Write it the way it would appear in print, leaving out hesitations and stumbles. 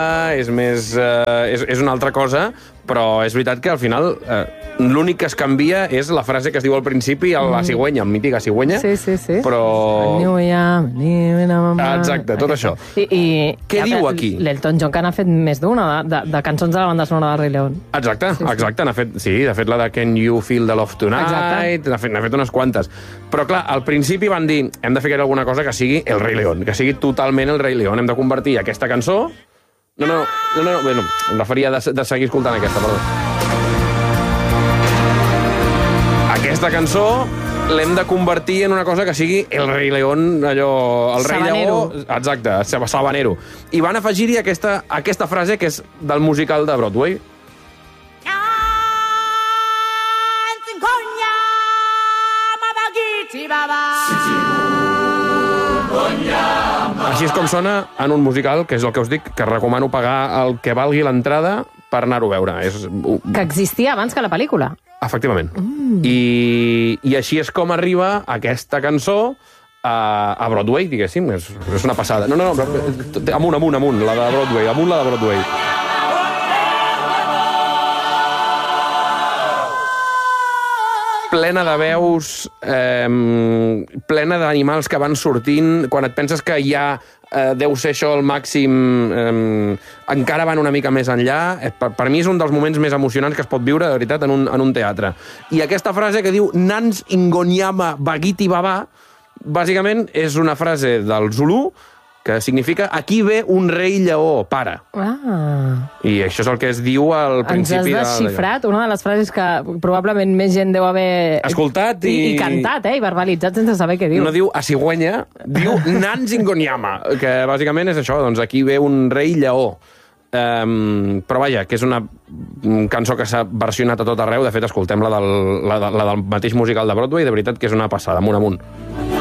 és més... és una altra cosa, però és veritat que al final l'únic que es canvia és la frase que es diu al principi, la cigüenya, el mític a cigüenya. Sí. Però... Exacte, tot això. Què diu aquí? L'Elton John, que n'ha fet més d'una, de cançons de la banda sonora del Rei León. Exacte, n'ha fet, de fet la de Can You Feel the Love Tonight, n'ha fet unes quantes. Però clar, al principi van dir, hem de fer alguna cosa que sigui el Rei León, que sigui totalment el Rei León. Hem de convertir aquesta cançó... No, bueno, em referia de seguir escoltant aquesta, perdó. Aquesta cançó l'hem de convertir en una cosa que sigui el Rei León, allò... El Rei Lleó... Exacte, sabanero. I van afegir-hi aquesta frase que és del musical de Broadway. Així és com sona en un musical, que és el que us dic, que recomano pagar el que valgui l'entrada per anar-ho a veure. Que existia abans que la pel·lícula. Efectivament. I així és com arriba aquesta cançó a Broadway, diguéssim. És una passada. No, amunt, la de Broadway, amunt la de Broadway. Plena de veus, plena d'animals que van sortint. Quan et penses que ja deu ser això el màxim, encara van una mica més enllà. Per mi és un dels moments més emocionants que es pot viure, de veritat, en un teatre. I aquesta frase que diu Nans Ingonyama Bagiti Baba, bàsicament és una frase del Zulu que significa aquí ve un rei lleó, para. I això és el que es diu al principi. Ens has desxifrat una de les frases que probablement més gent deu haver... escoltat i cantat, i verbalitzat sense saber què diu. No diu a cigüenya, diu Nans Ingonyama, que bàsicament és això, doncs aquí ve un rei lleó. Però vaja, que és una cançó que s'ha versionat a tot arreu. De fet, escoltem la del mateix musical de Broadway, de veritat que és una passada, amunt.